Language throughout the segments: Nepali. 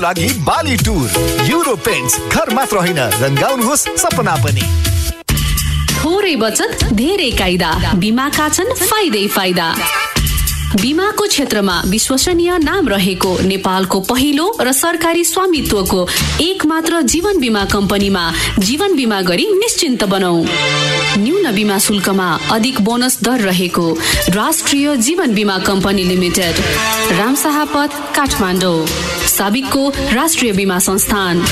लागि बाली टुर युरो पेन्ट्स घर मात्र होइन रंगाउनुहोस् सपना पनि। थोरै बचत धेरै कायदा बीमाका छन् फाइदै फाइदा। बीमाको क्षेत्रमा विश्वसनीय नाम रहेको नेपालको पहिलो र सरकारी स्वामित्वको एक मात्र जीवन बीमा कम्पनीमा जीवन बीमा गरी निश्चिन्त बनौ। न्यून बीमा शुल्कमा अधिक बोनस दर रहेको राष्ट्रिय जीवन बीमा कम्पनी लिमिटेड, रामशाहपथ, काठमाडौँ। साबिकको राष्ट्रिय बीमा संस्थान।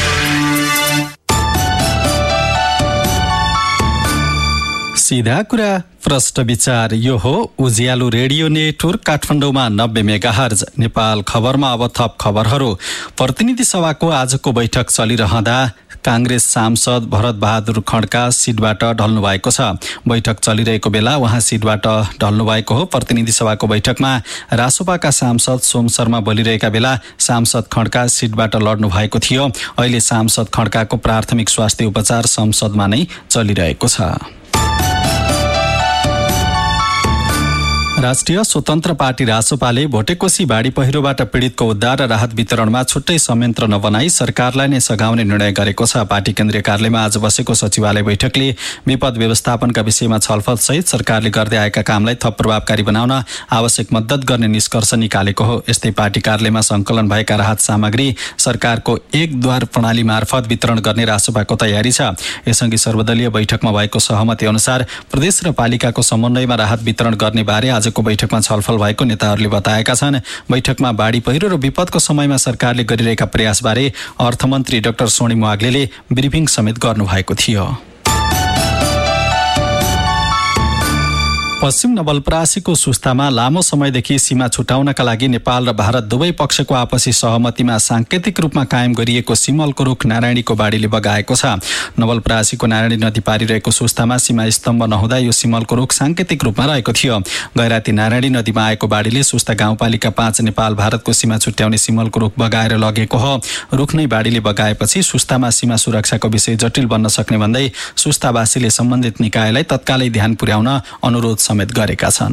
सीधा कुरा प्रष्ट विचार। यो हो उज्यालो रेडियो नेटवर्क काठमाडौँमा 90 मेगाहर्ज। नेपाल खबरमा अब थप खबरहरू। प्रतिनिधि सभाको आजको बैठक चलिरहँदा कांग्रेस सांसद भरत बहादुर खड्का सिटबाट ढल्नु भएको छ। बैठक चलिरहेको बेला उहाँ सिटबाट ढल्नु भएको हो। प्रतिनिधि सभाको बैठकमा रासोपाका सांसद सोम शर्मा बोलिरहेका बेला सांसद खड्का सिटबाट लड्नु भएको थियो। अहिले सांसद खड्काको प्राथमिक स्वास्थ्य उपचार संसदमा नै चलिरहेको छ। राष्ट्रिय स्वतन्त्र पार्टी रासोपाले भोटेकोशी बाढी पहिरोबाट पीडितको उद्धार र राहत वितरणमा छुट्टै संयन्त्र नबनाई सरकारलाई नै सघाउने निर्णय गरेको छ। पार्टी केन्द्रीय कार्यालयमा आज बसेको सचिवालय बैठकले विपद व्यवस्थापनका विषयमा छलफल सहित सरकारले गर्दै आएका कामलाई थप प्रभावकारी बनाउन आवश्यक मद्दत गर्ने निष्कर्ष निकालेको हो। यस्तै पार्टी कार्यालयमा संकलन भएका राहत सामग्री सरकारको एकद्वार प्रणाली मार्फत वितरण गर्ने रासोपाको तयारी छ। यसअघि सर्वदलीय बैठकमा भएको सहमति अनुसार प्रदेश र पालिकाको समन्वयमा राहत वितरण गर्ने बारे आजको बैठकमा छलफल भएको नेताहरूले बताएका छन्। बैठकमा बाढी पहिरो र विपदको समयमा सरकारले गरिरहेका प्रयासबारे अर्थमन्त्री डाक्टर सोनिम वाग्लेले ब्रिफिङ समेत गर्नुभएको थियो। पश्चिम नवलपरासीको सुस्तामा लामो समयदेखि सीमा छुटाउनका लागि नेपाल र भारत दुवै पक्षको आपसी सहमतिमा सांकेतिक रूपमा कायम गरिएको सिमलको रुख नारायणीको बाढीले बगाएको छ। नवलपरासीको नारायणी नदी पारिरहेको सुस्तामा सीमा स्तम्भ नहुँदा यो सिमलको रुख सांकेतिक रूपमा रहेको थियो। गैराती नारायणी नदीमा आएको बाढीले सुस्ता गाउँपालिका 5 नेपाल भारतको सीमा छुट्याउने सिमलको रुख बगाएर लगेको हो। रुख नै बाढीले बगाएपछि सुस्तामा सीमा सुरक्षाको विषय जटिल बन्न सक्ने भन्दै सुस्तावासीले सम्बन्धित निकायलाई तत्कालै ध्यान पुर्याउन अनुरोध समेत गरेका छन्।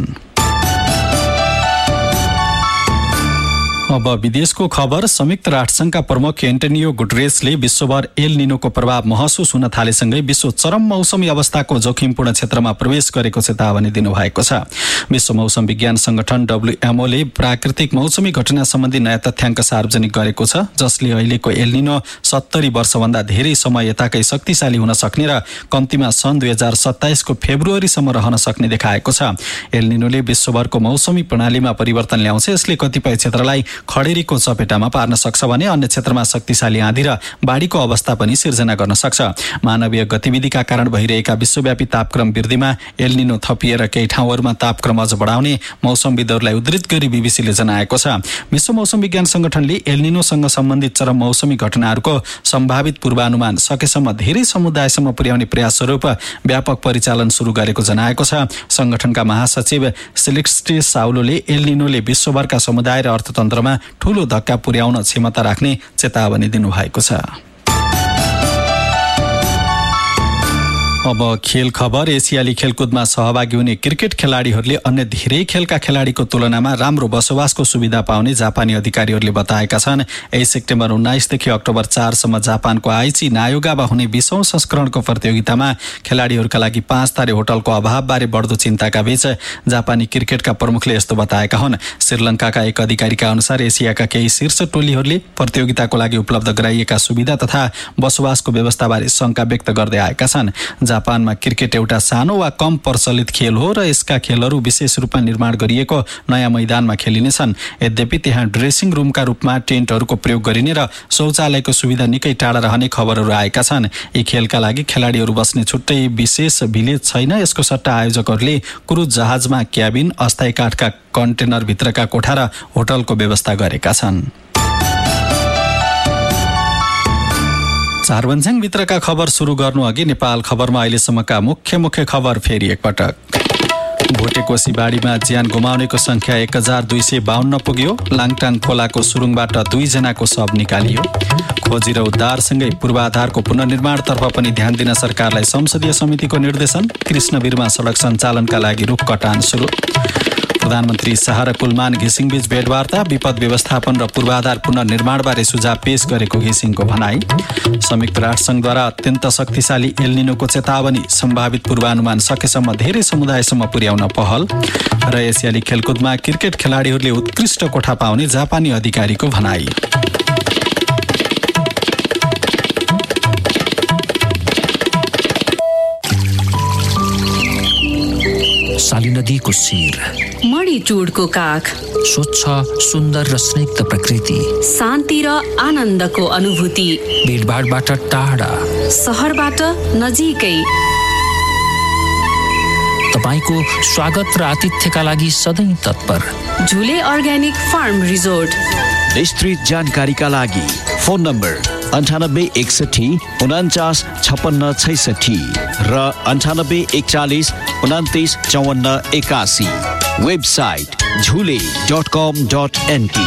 अब विदेशको खबर। संयुक्त राष्ट्रसङ्घका प्रमुख एन्टोनियो गुटेरेसले विश्वभर एल निनोको प्रभाव महसुस हुन थालेसँगै विश्व चरम मौसमी अवस्थाको जोखिमपूर्ण क्षेत्रमा प्रवेश गरेको चेतावनी दिनुभएको छ। विश्व मौसम विज्ञान संगठन WMO ले प्राकृतिक मौसमी घटना सम्बन्धी नयाँ तथ्याङ्क सार्वजनिक गरेको छ, जसले अहिलेको एल निनो 70 वर्षभन्दा धेरै समय यताकै शक्तिशाली हुन सक्ने र कम्तीमा सन् 2027 को फेब्रुअरीसम्म रहन सक्ने देखाएको छ। एल निनोले विश्वभरको मौसमी प्रणालीमा परिवर्तन ल्याउँछ। यसले कतिपय क्षेत्रलाई खडेरीको चपेटामा पार्न सक्छ भने अन्य क्षेत्रमा शक्तिशाली आँधी र बाढीको अवस्था पनि सिर्जना गर्न सक्छ। मानवीय गतिविधिका कारण भइरहेका विश्वव्यापी तापक्रम वृद्धिमा एल निनो थपिएर केही ठाउँहरूमा तापक्रम अझ बढाउने मौसमविदहरूलाई उद्धृत गरी बीबीसीले जनाएको छ। विश्व मौसम विज्ञान संगठनले एल निनोसँग सम्बन्धित चरम मौसमी घटनाहरूको सम्भावित पूर्वानुमान सकेसम्म धेरै समुदायसम्म पुर्याउने प्रयास स्वरूप व्यापक परिचालन सुरु गरेको जनाएको छ। संगठनका महासचिव सेलेस्टे साउलोले एल निनोले विश्वभरका समुदाय र अर्थतन्त्रमा ठूलो धक्का पुर्याउन क्षमता राख्ने चेतावनी दिनुभएको छ। अब खेल खबर। एसियाली खेलकुदमा सहभागी हुने क्रिकेट खेलाडीहरूले अन्य धेरै खेलका खेलाडीको तुलनामा राम्रो बसोबासको सुविधा पाउने जापानी अधिकारीहरूले बताएका छन्। यही सेप्टेम्बर 19 देखि अक्टोबर 4 सम्म जापानको आइची नायोगामा हुने 20औं संस्करणको प्रतियोगितामा खेलाडीहरूका लागि 5 तारे होटलको अभावबारे बढ्दो चिन्ताका बीच जापानी क्रिकेटका प्रमुखले यस्तो बताएका हुन्। श्रीलङ्काका एक अधिकारीका अनुसार एसियाका केही शीर्ष टोलीहरूले प्रतियोगिताको लागि उपलब्ध गराइएका सुविधा तथा बसोबासको व्यवस्थाबारे शंका व्यक्त गर्दै आएका छन्। जापानमा क्रिकेट एउटा सानो वा कम प्रचलित खेल हो र यसका खेलहरू विशेष रूपमा निर्माण गरिएको नयाँ मैदानमा खेलिनेछन्। यद्यपि त्यहाँ ड्रेसिङ रुमका रूपमा टेन्टहरूको प्रयोग गरिने र शौचालयको सुविधा निकै टाढा रहने खबरहरू आएका छन्। यी खेलका लागि खेलाडीहरू बस्ने छुट्टै विशेष भिलेज छैन। यसको सट्टा आयोजकहरूले क्रुज जहाजमा क्याबिन, अस्थायी काठका कन्टेनर भित्रका कोठा र होटलको व्यवस्था गरेका छन्। चारवन्ज्याङ भित्रका खबर सुरु गर्नु अघि नेपाल खबरमा अहिलेसम्मका मुख्य खबर फेरि एकपटक। भोटेकोशी बाढीमा ज्यान गुमाउनेको संख्या 1252 पुग्यो। लाङटाङ खोलाको सुरुङबाट 2 जनाको शव निकालियो। खोजी र उद्धारसँगै पूर्वाधारको पुनर्निर्माणतर्फ पनि ध्यान दिन सरकारलाई संसदीय समितिको निर्देशन। कृष्णवीरमा सडक सञ्चालनका लागि रुख कटान सुरु। प्रधानमन्त्री शाह र कुलमान घिसिङबीच भेटवार्ता, विपद व्यवस्थापन र पूर्वाधार पुनर्निर्माणबारे सुझाव पेश गरेको घिसिङको भनाई। संयुक्त राष्ट्रसङ्घद्वारा अत्यन्त शक्तिशाली एल निनोको चेतावनी, सम्भावित पूर्वानुमान सकेसम्म धेरै समुदायसम्म पुर्याउन पहल। र एसियाली खेलकुदमा क्रिकेट खेलाडीहरूले उत्कृष्ट कोठा पाउने जापानी अधिकारीको भनाई। साली नदीको शिर, मणिचुडको काख, स्वच्छ सुन्दर र स्निग्ध प्रकृति, शान्ति र आनन्दको अनुभूति, भिडभाडबाट टाढा, सहरबाट नजिकै, तपाईको स्वागत र आतिथ्यका लागि सधैँ तत्पर। झुले अर्ग्यानिक फार्म रिजोर्ट। विस्तृत जानकारीका लागि फोन नम्बर 9861 49 56 66 र 9841 29 54 81। वेबसाइट झुले.com.nt।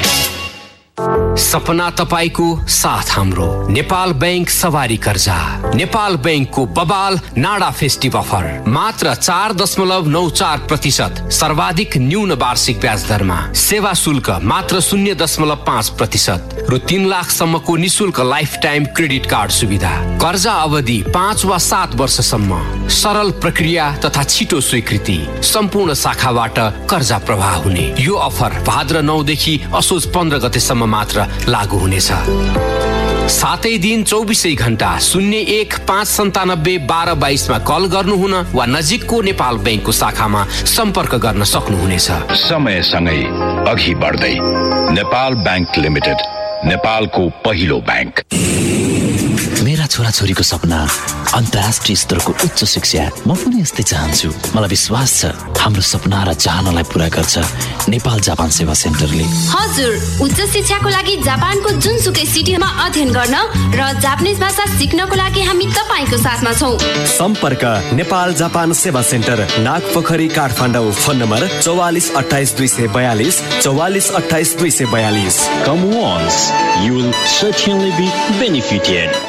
सपना तपाईको साथ हाम्रो नेपाल बैंक सवारी कर्जा। नेपाल बैंकको बबाल नाडा फेस्टिभ अफर मात्र 4.94% सर्वाधिक न्यून वार्षिक ब्याज दरमा, सेवा शुल्क मात्र 0.5% रु 3 लाखसम्मको निशुल्क लाइफ टाइम क्रेडिट कार्ड सुविधा, कर्जा अवधि 5 वा 7 वर्षसम्म, सरल प्रक्रिया तथा छिटो स्वीकृति, सम्पूर्ण शाखाबाट कर्जा प्रवाह हुने। यो अफर भाद्र 9 देखि असोज 15 गतेसम्म मात्र लागू हुनेछ। सातै दिन 24 घण्टा 01 597 12 22 मा कल गर्नुहुन वा नजिकको नेपाल बैंकको शाखामा सम्पर्क गर्न सक्नुहुनेछ। समयसँगै अघि बढ्दै नेपाल बैंक लिमिटेड, नेपालको पहिलो बैंक। मेरा छोराछोरीको सपना अन्तर्राष्ट्रिय स्तरको उच्च शिक्षा। म पनि यस्तै चाहन्छु। मलाई विश्वास छ हाम्रो सपना र चाहनालाई पूरा गर्छ नेपाल जापान सेवा सेन्टरले। हजुर, उच्च शिक्षाको लागि जापानको जुनसुकै सिटीमा अध्ययन गर्न र जापानिज भाषा सिक्नको लागि हामी तपाईको साथमा छौं। सम्पर्क नेपाल जापान सेवा centre, Nagpokhari, Kathmandu. Phone number 44 28 242 44 28 242। Come once, you will certainly be benefited.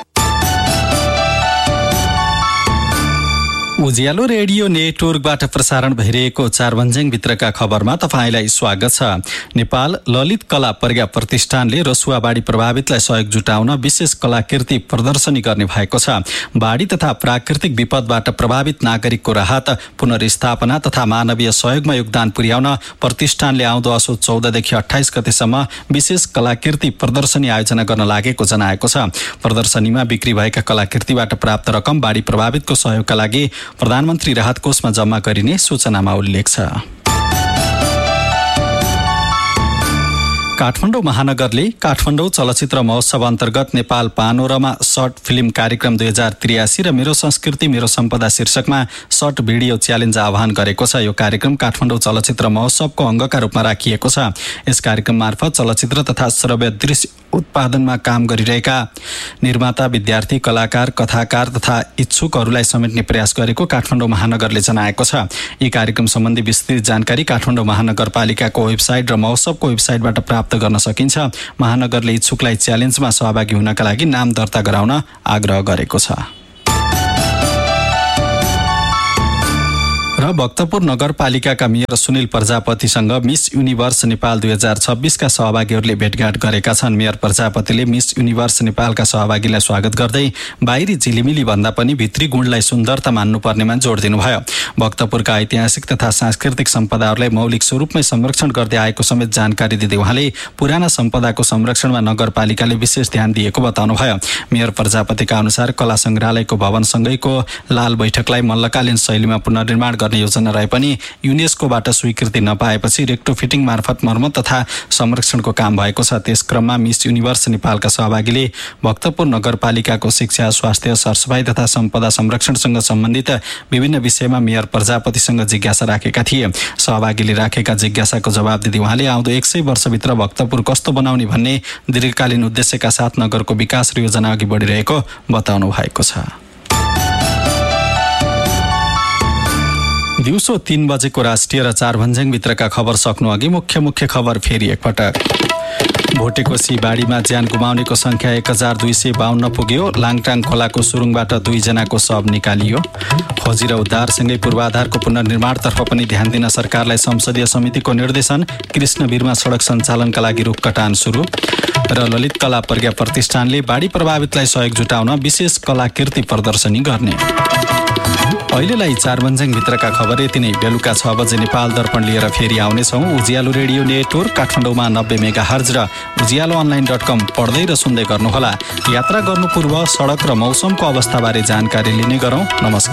Ujyaalo radio नेटवर्कबाट प्रसारण भइरहेको चारभन्ज्याङ भित्रका खबरमा तपाईँलाई स्वागत छ। नेपाल ललित कला प्रज्ञा प्रतिष्ठानले रसुवाबाढी प्रभावितलाई सहयोग जुटाउन विशेष कलाकृति प्रदर्शनी गर्ने भएको छ। बाढी तथा प्राकृतिक विपदबाट प्रभावित नागरिकको राहत, पुनर्स्थापना तथा मानवीय सहयोगमा योगदान पुर्याउन प्रतिष्ठानले आउँदो असोज 14 देखि 28 गतेसम्म विशेष कलाकृति प्रदर्शनी आयोजना गर्न लागेको जनाएको छ। प्रदर्शनीमा बिक्री भएका कलाकृतिबाट प्राप्त रकम बाढी प्रभावितको सहयोगका लागि प्रधानमन्त्री राहत कोषमा जम्मा गरिने सूचनामा उल्लेख छ। काठमाडौँ महानगरले काठमाडौँ चलचित्र महोत्सव अन्तर्गत नेपाल पानोरमा सर्ट फिल्म कार्यक्रम 2083 र मेरो संस्कृति मेरो सम्पदा शीर्षकमा सर्ट भिडियो च्यालेन्ज आह्वान गरेको छ। यो कार्यक्रम काठमाडौँ चलचित्र महोत्सवको अङ्गका रूपमा राखिएको छ। यस कार्यक्रम मार्फत चलचित्र तथा श्रव्य दृश्य उत्पादनमा काम गरिरहेका निर्माता, विद्यार्थी, कलाकार, कथाकार तथा इच्छुकहरूलाई समेट्ने प्रयास गरेको काठमाडौँ महानगरले जनाएको छ। यी कार्यक्रम सम्बन्धी विस्तृत जानकारी काठमाडौँ महानगरपालिकाको वेबसाइट र महोत्सवको वेबसाइटबाट प्राप्त गर्न सकिन्छ। महानगरले इच्छुकलाई च्यालेन्जमा सहभागी हुनका लागि नाम दर्ता गराउन आग्रह गरेको छ। र भक्तपुर नगरपालिकाका mayor Sunil प्रजापतिसँग miss universe Nepal 2026 का सहभागीहरूले भेटघाट गरेका छन्। मेयर प्रजापतिले मिस युनिभर्स नेपालका सहभागीलाई स्वागत गर्दै बाहिरी झिलिमिली भन्दा पनि भित्री गुणलाई सुन्दरता मान्नुपर्नेमा जोड दिनुभयो। भक्तपुरका ऐतिहासिक तथा सांस्कृतिक सम्पदाहरूलाई मौलिक स्वरूपमै संरक्षण गर्दै आएको समेत जानकारी दिँदै उहाँले पुराना सम्पदाको संरक्षणमा नगरपालिकाले विशेष ध्यान दिएको बताउनुभयो। मेयर प्रजापतिका अनुसार कला संग्रहालयको भवनसँगैको लाल बैठकलाई मल्लकालीन शैलीमा पुनर्निर्माण गर्ने योजना रहे पनि युनेस्कोबाट स्वीकृति नपाएपछि रेक्टोफिटिङ मार्फत मर्मत तथा संरक्षणको काम भएको छ। त्यस क्रममा मिस युनिभर्स नेपालका सहभागीले भक्तपुर नगरपालिकाको शिक्षा, स्वास्थ्य, सरसफाई तथा सम्पदा संरक्षणसँग सम्बन्धित विभिन्न विषयमा मेयर प्रजापतिसँग जिज्ञासा राखेका थिए। सहभागीले राखेका जिज्ञासाको जवाब दिँदै उहाँले आउँदो 100 वर्षभित्र भक्तपुर कस्तो बनाउने भन्ने दीर्घकालीन उद्देश्यका साथ नगरको विकास र योजना अघि बढिरहेको बताउनु भएको छ। दिउँसो 3 बजेको राष्ट्रिय र चारभन्ज्याङ भित्रका खबर सक्नु अघि मुख्य खबर फेरि एकपटक। भोटेकोसी बाढीमा ज्यान गुमाउनेको संख्या 1252 पुग्यो। लाङटाङ खोलाको सुरुङबाट 2 जनाको शव निकालियो। खोजी र उद्धारसँगै पूर्वाधारको पुनर्निर्माणतर्फ पनि ध्यान दिन सरकारलाई संसदीय समितिको निर्देशन। कृष्णवीरमा सडक सञ्चालनका लागि रुख कटान सुरु। र ललित कला प्रज्ञा प्रतिष्ठानले बाढी प्रभावितलाई सहयोग जुटाउन विशेष कलाकृति प्रदर्शनी गर्ने। अहिलेलाई 4 मञ्जङभित्रका खबर यति नै। बेलुका 6 बजे नेपाल दर्पण लिएर फेरि आउनेछौँ। उज्यालो रेडियो नेटवर्क काठमाडौँमा 90 मेगाहर्ज र ujialoonline.com पढ्दै र सुन्दै गर्नुहोला। यात्रा गर्नु पूर्व सडक र मौसमको अवस्थाबारे जानकारी लिने गरौँ। नमस्कार।